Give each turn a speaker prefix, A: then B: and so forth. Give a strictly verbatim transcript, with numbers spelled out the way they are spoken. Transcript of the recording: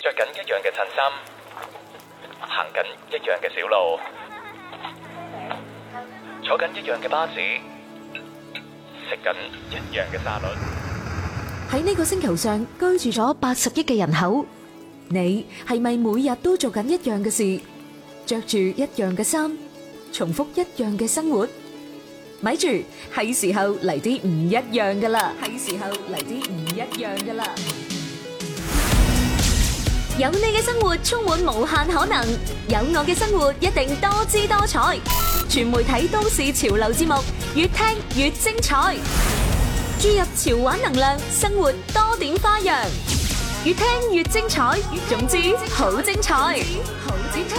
A: 緊一樣嘅襯衫，行緊一樣嘅小路，坐緊一樣嘅巴士，食緊一樣嘅沙律。
B: 喺呢個星球上居住咗八十億嘅人口，你係咪每日都做緊一樣嘅事，着住一樣嘅衫，重複一樣嘅生活？咪住，係時候嚟啲唔一樣噶啦！係時候嚟啲唔一樣噶啦！
C: 有你嘅生活充滿無限可能，有我嘅生活一定多姿多彩。全媒體都市潮流節目，越聽越精彩。注入潮玩能量，生活多點花樣。越聽越精彩，總之好精彩。好精彩。